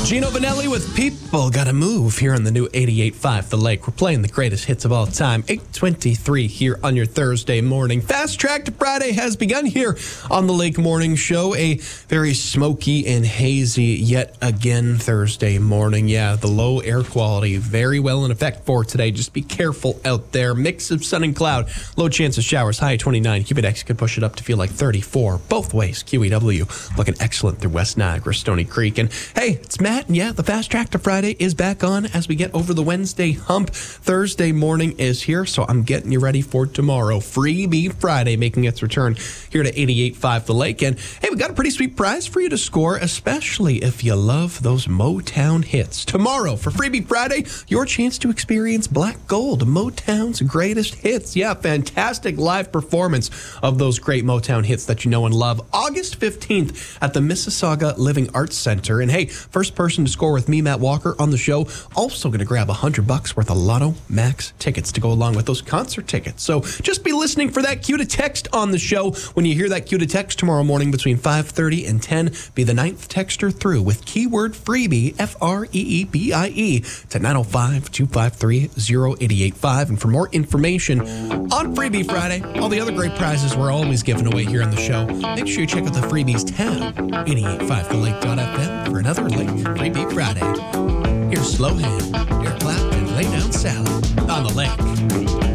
Gino Vanelli with People Gotta Move here on the new 88.5 The Lake. We're playing the greatest hits of all time. 8:23 here on your Thursday morning. Fast Track to Friday has begun here on the Lake Morning Show. A very smoky and hazy yet again Thursday morning. Yeah, the low air quality very well in effect for today. Just be careful out there. Mix of sun and cloud. Low chance of showers. High 29. Humidex could push it up to feel like 34. Both ways. QEW looking excellent through West Niagara, Stony Creek. And hey, it's Matt. And yeah, the Fast Track to Friday is back on as we get over the Wednesday hump. Thursday morning is here, so I'm getting you ready for tomorrow. Freebie Friday making its return here to 88.5 The Lake. And hey, we got a pretty sweet prize for you to score, especially if you love those Motown hits. Tomorrow, for Freebie Friday, your chance to experience Black Gold, Motown's greatest hits. Yeah, fantastic live performance of those great Motown hits that you know and love. August 15th at the Mississauga Living Arts Center. And hey, first person to score with me, Matt Walker, on the show, also going to grab $100 worth of Lotto Max tickets to go along with those concert tickets. So just be listening for that cue to text on the show. When you hear that cue to text tomorrow morning between 5:30 and 10, be the 9th texter through with keyword freebie, FREEBIE, to 905-253-0885. And for more information on Freebie Friday, all the other great prizes we're always giving away here on the show, make sure you check out the Freebies tab, 88.5thelake.fm, for another Lake Freebie Friday. Here's Slow Hand, Eric Clapton, Lay Down Salad on the Lake.